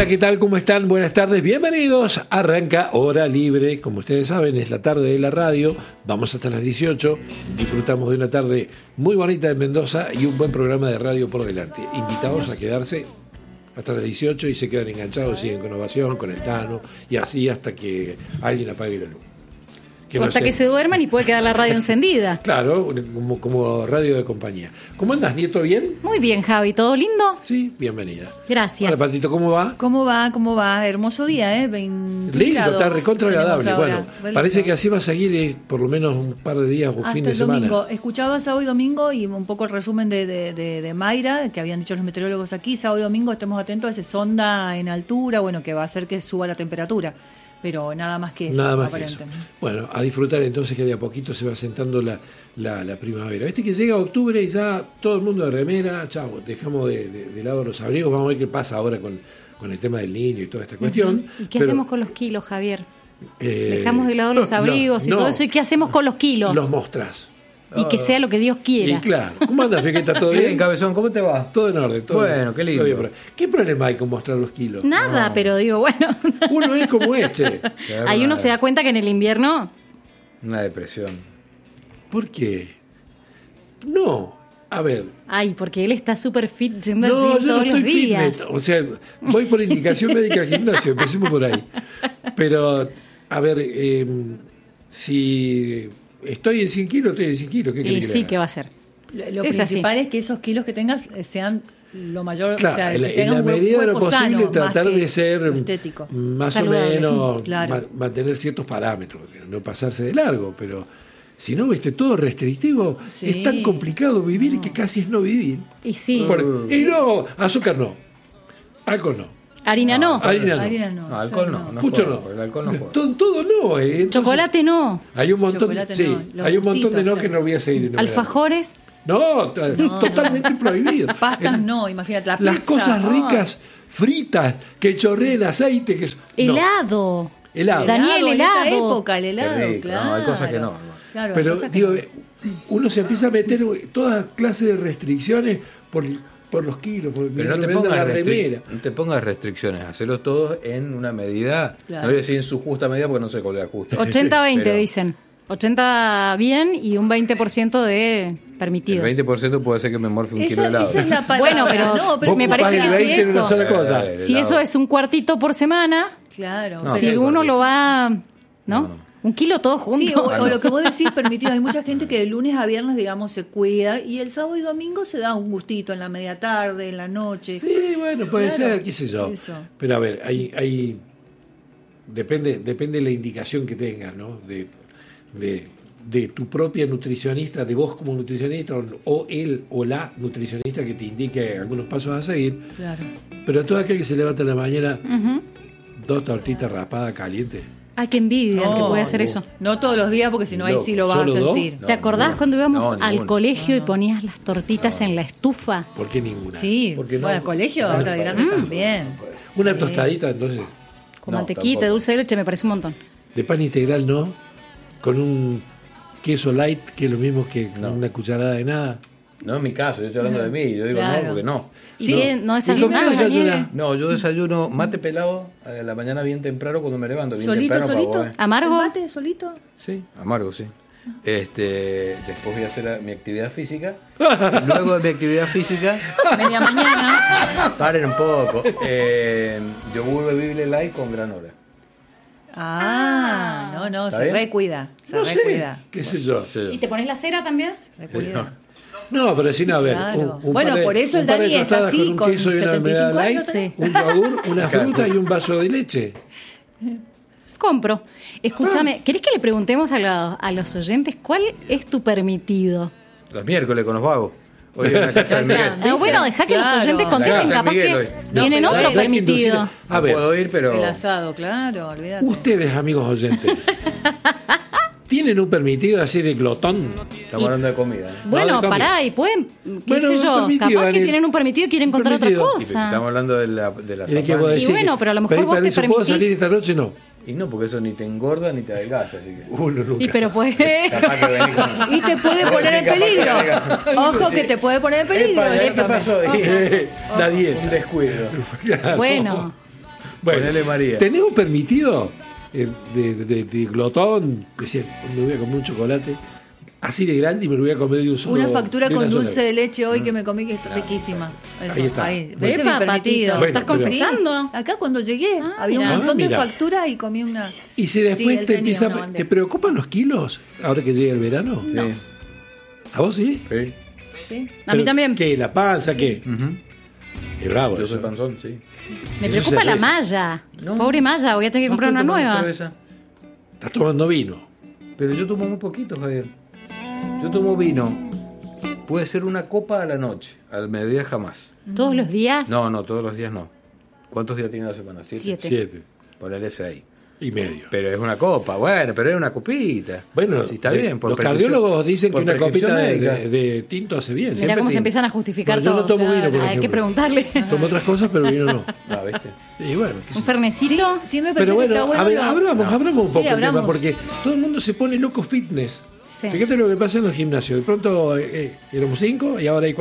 Hola, ¿qué tal? ¿Cómo están? Buenas tardes, bienvenidos. Arranca Hora Libre, como ustedes saben, es la tarde de la radio. Vamos hasta las 18. Disfrutamos de una tarde muy bonita en Mendoza y un buen programa de radio por delante. Invitados a quedarse hasta las 18 y se quedan enganchados, siguen con Ovación, con el Tano y así hasta que alguien apague la luz. O hasta que se duerman y puede quedar la radio encendida. Claro, como radio de compañía. ¿Cómo andas, Nieto? ¿Bien? Muy bien, Javi. ¿Todo lindo? Sí, bienvenida. Gracias. Hola, Patito, ¿cómo va? ¿Cómo va? Hermoso día, ¿eh? 20 Lindo, grados está recontra agradable. tenemos ahora. Bueno, parece que así va a seguir por lo menos un par de días o hasta fin de el semana. domingo. Escuchaba sábado y domingo y un poco el resumen de Mayra, que habían dicho los meteorólogos aquí. Sábado y domingo estemos atentos a ese sonda en altura, bueno, que va a hacer que suba la temperatura. Pero nada más que eso. Nada más que eso. Bueno, a disfrutar entonces que de a poquito se va sentando la primavera. Viste que llega octubre y ya todo el mundo de remera, chavo, dejamos de lado los abrigos, vamos a ver qué pasa ahora con el tema del niño y toda esta cuestión. ¿Y qué hacemos con los kilos, Javier? Dejamos de lado los abrigos y todo eso, ¿y qué hacemos con los kilos? Los mostrás. Y que sea lo que Dios quiera. Y claro. ¿Cómo andas, Fequeta? ¿Todo bien? Bien, cabezón, ¿cómo te va? Todo en orden. Todo bueno, bien. qué lindo. Bien. ¿Qué problema hay con mostrar los kilos? Nada, No. pero digo, bueno. Uno es como Ahí uno se da cuenta que en el invierno... Una depresión. ¿Por qué? No. A ver. Ay, porque él está súper fit yendo al No, gym yo todos no estoy los días. fitness. O sea, voy por indicación médica al gimnasio. Empecemos por ahí. Pero, a ver, si estoy en 100 kilos, estoy en 100 kilos. ¿Qué Y querés que sí, haga? ¿qué va a hacer? Lo Es principal así. es que esos kilos que tengas sean lo mayor, Claro, o sea, en que la tengas un medida de lo cuerpo posible sano, tratar más que de ser lo estético. más Saludables, o menos claro. mantener ciertos parámetros, no pasarse de largo, pero si no, viste, todo restrictivo, Sí. es tan complicado vivir que casi es no vivir. Y sí, Y no, azúcar no, alcohol no, harina no, harina no, Harina no. No, alcohol no. pucho juego, no, el alcohol no juega. todo no. Entonces, chocolate no, hay un montón, Chocolate sí, no, los hay un montón de no gustitos, que no voy a seguir enumerando. alfajores, No, totalmente prohibido. Pastas no, imagínate, la Las pizza, cosas no. ricas, fritas, que chorreen aceite, que no. helado. Helado. Daniel, en esta helado. época, el helado, Qué rico, claro. no, hay cosas que no. Claro, hay Pero cosas que digo, no. uno se empieza a meter toda clase de restricciones por los kilos, por Pero no te, la pongas remera. no te pongas restricciones, hacerlo todo en una medida, Claro. no voy a decir en su justa medida porque no sé cuál es la justa. 80-20 Pero dicen. 80 bien y un 20% de el permitidos. 20% puede ser que me morfe un kilo de helado. Esa es la palabra. Bueno, pero no, Vos me ocupás parece el que si 20 en una eso, sola cosa. si eso es un cuartito por semana, Claro. No, si sí, uno cuartito. lo va, ¿no? No. Un kilo todo junto. Sí, o lo que vos decís permitido. Hay mucha gente que de lunes a viernes, digamos, se cuida y el sábado y domingo se da un gustito en la media tarde, en la noche. Sí, bueno, puede Claro, ser, qué sé yo. eso. Pero a ver, depende de la indicación que tengas, ¿no? De tu propia nutricionista, de vos como nutricionista, o él o la nutricionista que te indique algunos pasos a seguir. Claro. Pero todo aquel que se levanta en la mañana, Ujú. 2 tortitas raspadas calientes. Ay, qué envidia el que No, puede hacer no. eso. No todos los días, porque si no, ahí sí lo vas a ¿Solo dos? sentir. No, ¿Te acordás ninguno. cuando íbamos No, al ninguno. colegio y ponías las tortitas en la estufa? ¿Por qué ninguna? Sí, ¿Por qué no? bueno, el colegio, ahora de grande también. Una tostadita, entonces, Con No, mantequita, tampoco. dulce de leche, me parece un montón. de pan integral, ¿no? Con un queso light, que es lo mismo que con No. una cucharada de nada. No es mi caso, yo estoy hablando de mí, yo digo Claro. no porque no. ¿Y Sí. qué? ¿No ¿Y con desayunás, qué desayunás? Daniel? No, yo desayuno mate pelado a la mañana bien temprano cuando me levanto. Bien ¿Solito, temprano para solito? poder- ¿Amargo? ¿El mate, solito? Sí, amargo, sí. Después voy a hacer mi actividad física. Y luego de mi actividad física, Media mañana. paren un poco. Yogur bebible light con granola. No, ¿Está se bien? recuida. Se No sé, recuida. qué sé yo. ¿Y te pones la cera también? Recuida. No, pero si no, a ver. Claro. Un Bueno, par de- por eso el un par de Dani está tostadas así, con un con queso y una 75 mermelada light, años, sí. un yogur, una fruta y un vaso de leche. Compro. Escúchame, ¿querés que le preguntemos a los oyentes cuál es tu permitido? Los miércoles con los vagos. Hoy en la casa de Miguel. No, bueno, deja que los Claro. oyentes La contesten, casa de capaz Miguel que hoy. No, tienen pero otro hay que permitido. A No ver, puedo ir, pero El asado, claro, olvídate. ustedes, amigos oyentes, ¿tienen un permitido así de glotón? estamos hablando de comida. ¿eh? Bueno, No, de cambio. pará, y pueden, qué Bueno, sé un yo, permitido, capaz que Daniel. tienen un permitido y quieren Un encontrar otra permitido. Y pues, si cosa. estamos hablando de la ¿De qué puedo Y decir? bueno, pero a lo mejor Pedí vos te permiso, ¿puedo permitís? salir esta noche? No. Y no, porque eso ni te engorda ni te adelgaza, así que. Uno nunca Y pero sabe. pues... Capaz que venís con- Y te puede poner en Capaz que peligro. venga. Ojo que te puede poner en peligro. Epa, ¿qué te pasó? La dieta. Un descuido. Claro. Bueno, Bueno, Ponele María. tenemos permitido de glotón, decir, me voy a comer un chocolate así de grande y me lo voy a comer de un solo. Una factura de una con sola dulce vez. de leche hoy que me comí que está riquísima. Eso, Ahí está. Ese es Epa, mi permitido. Patito, Bueno, ¿estás pero- confesando? Acá cuando llegué había un mira. montón de Mira. facturas y comí una. Y si después Sí, él te tenía empieza, una bandeja. ¿te preocupan los kilos ahora que llega el verano? No. Sí. ¿A vos sí? Sí. ¿Sí? A mí Pero, también. ¿Qué? ¿La panza? ¿Qué? Ujú. Es bravo Yo eso. soy panzón, sí. Me Eso preocupa se la reza. malla. No. Pobre malla, voy a tener que comprar una estoy tomando nueva. cerveza. Estás tomando vino. Pero yo tomo muy poquito, Javier. Yo tomo vino. Puede ser una copa a la noche. Al mediodía jamás. ¿Todos los días? No, todos los días no. ¿Cuántos días tiene la semana? 7. 7. 7 Ponele 6. y medio. Pero es una copa, bueno, pero es una copita. Bueno, sí, está de- bien. los cardiólogos dicen que por una copita prescripción médica. de tinto hace bien. Mirá Siempre cómo se tinto. empiezan a justificar Bueno, yo no todos. tomo vino, por Hay que ejemplo. preguntarle. Tomo otras cosas, pero vino no. No, ¿viste? Y bueno, qué sé ¿Un yo. fernecito? Sí, me parece Pero que bueno, está bueno. a ver, lo- abramos un poco Sí, el tema, abramos. porque todo el mundo se pone loco fitness. Sí. Fíjate lo que pasa en los gimnasios. De pronto éramos 5 y ahora hay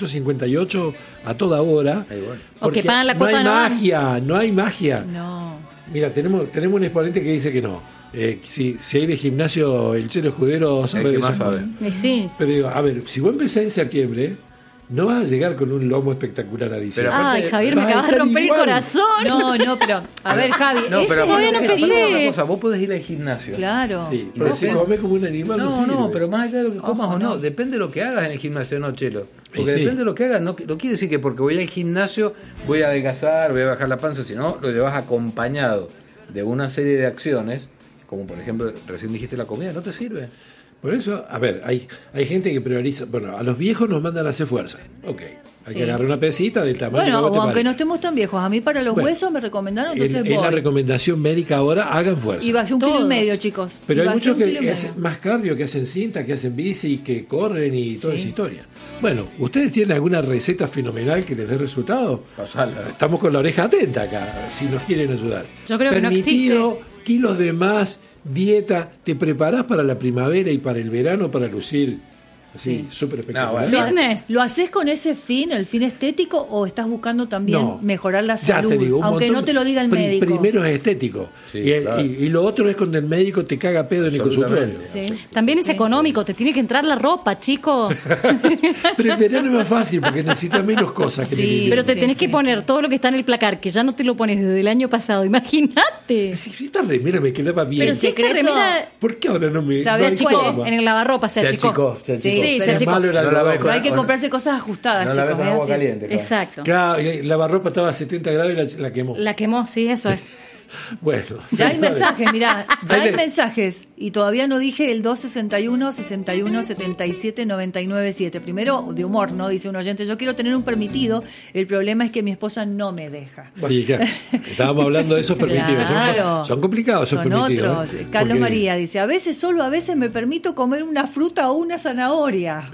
458 a toda hora. Ahí, bueno. O que Porque pagan la no cuota hay no van. magia, no hay magia. No. Mira, tenemos un exponente que dice que no. Si hay de gimnasio el Chelo Escudero sabe El que de más esas sabe. cosas. Y sí. Pero digo, a ver, si vos empezás en septiembre, no vas a llegar con un lomo espectacular a diciembre. Pero Ay, aparte, Javier, me vas a acabas de estar romper igual. el corazón. No, pero. A ver, Javi. No, ese pero todavía no aparte, empecé. una cosa, vos podés ir al gimnasio. Claro. Sí, Y pero vos si podés- comés como un animal, No, sirve. no, pero más allá de lo que comas Ojo, o no, no. depende de lo que hagas en el gimnasio, no, Chelo. Porque Y sí. depende de lo que hagas, no quiere decir que porque voy al gimnasio voy a adelgazar, voy a bajar la panza, sino lo llevas acompañado de una serie de acciones, como por ejemplo, recién dijiste la comida, no te sirve. Por eso, a ver, hay gente que prioriza. Bueno, a los viejos nos mandan a hacer fuerza. Ok. Hay Sí. que agarrar una pesita del tamaño Bueno, que vos o te aunque no parezca. estemos tan viejos. A mí para los Bueno, huesos me recomendaron, entonces Es la voy. recomendación médica ahora, hagan fuerza. Y bajé 1,5 Todos. kilos, chicos. Pero Y hay bajé muchos 1,5 que kilos. hacen más cardio, que hacen cinta, que hacen bici, que corren y toda Sí. esa historia. Bueno, ¿ustedes tienen alguna receta fenomenal que les dé resultado? Pasala. Estamos con la oreja atenta acá, si nos quieren ayudar. Yo creo que no Permitido, kilos de más, dieta, ¿te preparás para la primavera y para el verano para lucir así, Sí. súper espectacular? No, bueno. Fitness. ¿Lo haces con ese fin, el fin estético, o estás buscando también No. mejorar la Ya salud? te digo, un aunque montón- no te lo diga el médico. Primero es estético. Sí, y, claro. y lo otro es cuando el médico te caga pedo en el consultorio. Absolutamente. Sí. También es económico, te tiene que entrar la ropa, chicos. Pero el verano es más fácil porque necesitas menos cosas que en el Sí, invierno. Pero te Sí, tenés sí, que poner todo lo que está en el placar, que ya no te lo pones desde el año pasado. Imagínate. Si esta remera me quedaba bien. Pero si esta secreto- remera ¿Por qué ahora no me ¿Sabes se no cuál achicó es? en el lavarropa, se Se achicó. achicó, se achicó. Sí, Sí, se Pero achicó. malo era el No la algodón. ves Pero hay que Bueno. comprarse cosas ajustadas, No la ves chicos. con es agua así. caliente. claro. Exacto. Claro, y la lavarropa estaba a 70 grados y la quemó. La quemó, sí, eso es. Bueno. Ya hay sí, mensajes, mirá, ya Ahí hay le- mensajes y todavía no dije el 261 61 77 99 7. Primero, de humor, ¿no? Dice un oyente, yo quiero tener un permitido, el problema es que mi esposa no me deja. Oye, claro, estábamos hablando de esos permitidos. Claro. Son complicados esos Son permitidos. otros. ¿eh? Carlos Porque- María dice, a veces solo a veces me permito comer una fruta o una zanahoria.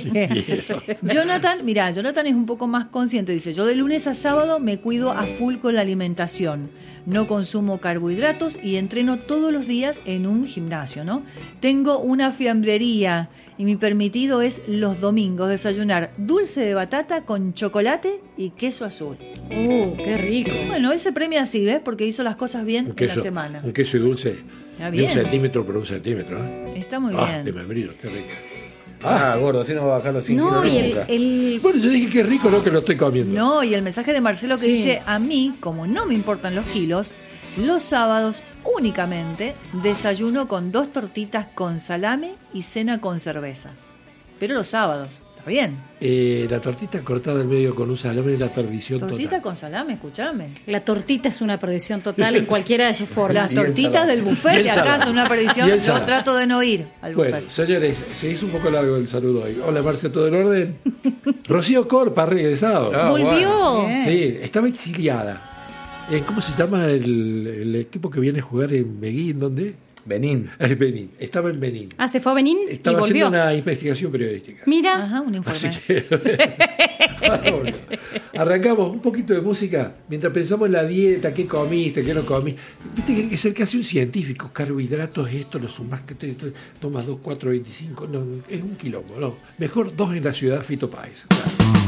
Jonathan, mirá, Jonathan es un poco más consciente, dice, yo de lunes a sábado me cuido a full con la alimentación. No consumo carbohidratos y entreno todos los días en un gimnasio, ¿no? Tengo una fiambrería y mi permitido es los domingos desayunar dulce de batata con chocolate y queso azul. Qué rico. Bueno, él se premia así, ¿ves? Porque hizo las cosas bien Un en queso, la semana. un queso y dulce. Está De un bien. centímetro por un centímetro. ¿eh? Está muy Ah, bien. de membrillo, qué rico. Ah, gordo, así no va a bajar los 5 No, kilos y nunca. el Bueno, yo dije que rico, no que lo estoy comiendo. No, y el mensaje de Marcelo que Sí. dice, a mí, como no me importan los kilos, los sábados únicamente desayuno con 2 tortitas con salame y cena con cerveza. Pero los sábados, está bien. La tortita cortada al medio con un salame es la perdición Tortita total. con salame, escúchame. la tortita es una perdición total en cualquiera de sus formas. Las Y tortitas ensalada. del Y buffet de ensalada. acá son una perdición. Y Yo ensalada. trato de no ir al Bueno, buffet. señores, se hizo un poco largo el saludo hoy. Hola, Marce, ¿todo en orden? Rocío Corpa ha regresado. Ah, Volvió. Bien. Sí, estaba exiliada. ¿Cómo se llama el equipo que viene a jugar en Beguín? ¿Dónde? Benín. En Benín. Estaba en Benín. Ah, se fue a Benín y Estaba volvió. haciendo una investigación periodística. Mira, Ajá, un informe. Así que arrancamos un poquito de música mientras pensamos en la dieta, qué comiste, qué no comiste. Viste que hay que ser casi un científico. Carbohidratos, esto lo sumás, que te tomas 2, 4, 25. No, es un quilombo, no. Mejor 2 en la ciudad, Fito Páez.